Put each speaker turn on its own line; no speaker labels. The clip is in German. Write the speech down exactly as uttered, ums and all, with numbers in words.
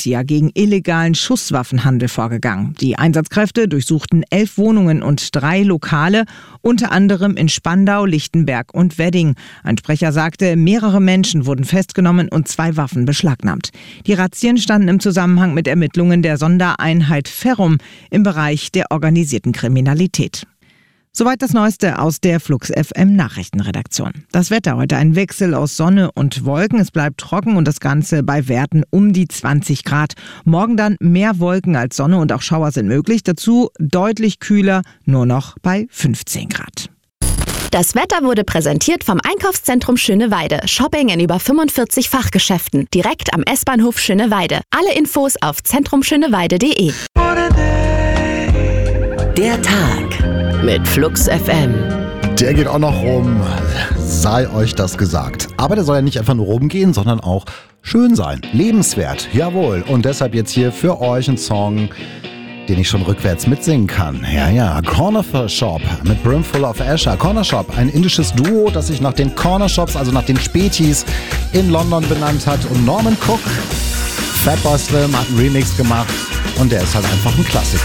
Razzia gegen illegalen Schusswaffenhandel vorgegangen. Die Einsatzkräfte durchsuchten elf Wohnungen und drei Lokale, unter anderem in Spandau, Lichtenberg und Wedding. Ein Sprecher sagte, mehrere Menschen wurden festgenommen und zwei Waffen beschlagnahmt. Die Razzien standen im Zusammenhang mit Ermittlungen der Sondereinheit Ferrum im Bereich der organisierten Kriminalität. Soweit das Neueste aus der Flux F M Nachrichtenredaktion. Das Wetter heute ein Wechsel aus Sonne und Wolken. Es bleibt trocken und das Ganze bei Werten um die zwanzig Grad. Morgen dann mehr Wolken als Sonne und auch Schauer sind möglich. Dazu deutlich kühler, nur noch bei fünfzehn Grad.
Das Wetter wurde präsentiert vom Einkaufszentrum Schöneweide. Shopping in über fünfundvierzig Fachgeschäften. Direkt am S-Bahnhof Schöneweide. Alle Infos auf zentrum schöneweide punkt de.
Der Tag mit Flux F M.
Der geht auch noch rum, sei euch das gesagt. Aber der soll ja nicht einfach nur rumgehen, sondern auch schön sein, lebenswert, jawohl. Und deshalb jetzt hier für euch ein Song, den ich schon rückwärts mitsingen kann. Ja, ja, Corner Shop mit Brimful of Asher. Corner Shop, ein indisches Duo, das sich nach den Corner Shops, also nach den Spätis in London benannt hat. Und Norman Cook, Fatboy Slim hat einen Remix gemacht und der ist halt einfach ein Klassiker.